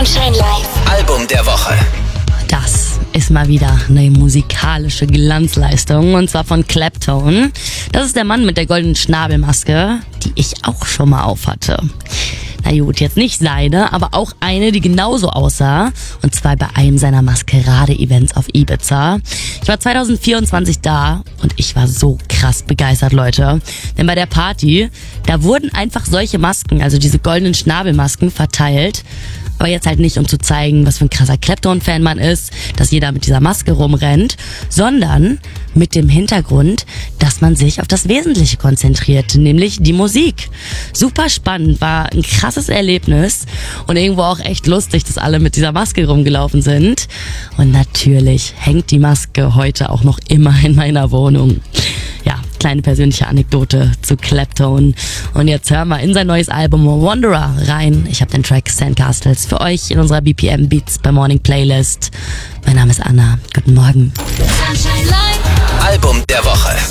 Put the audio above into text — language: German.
Sunshine Live. Album der Woche. Das ist mal wieder eine musikalische Glanzleistung und zwar von Clapton. Das ist der Mann mit der goldenen Schnabelmaske, die ich auch schon mal aufhatte. Na gut, jetzt nicht seine, aber auch eine, die genauso aussah. Und zwar bei einem seiner Maskerade-Events auf Ibiza. Ich war 2024 da und ich war so krass begeistert, Leute. Denn bei der Party, da wurden einfach solche Masken, also diese goldenen Schnabelmasken, verteilt. Aber jetzt halt nicht, um zu zeigen, was für ein krasser Clapton-Fan man ist, dass jeder mit dieser Maske rumrennt, sondern mit dem Hintergrund, dass man sich auf das Wesentliche konzentriert, nämlich die Musik. Super spannend, war ein krasses Erlebnis und irgendwo auch echt lustig, dass alle mit dieser Maske rumgelaufen sind. Und natürlich hängt die Maske heute auch noch immer in meiner Wohnung. Ja, kleine persönliche Anekdote zu Clapton. Und jetzt hören wir in sein neues Album Wanderer rein. Ich habe den Track Sandcastles für euch in unserer BPM Beats by Morning Playlist. Mein Name ist Anna. Guten Morgen. Sunshine Live. Album der Woche.